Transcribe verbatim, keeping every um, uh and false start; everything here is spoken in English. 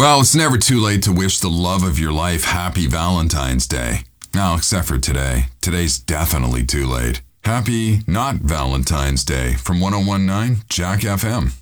Well, it's never too late to wish the love of your life happy Valentine's Day. Now, except for today. Today's definitely too late. Happy not Valentine's Day from one oh one point nine Jack F M.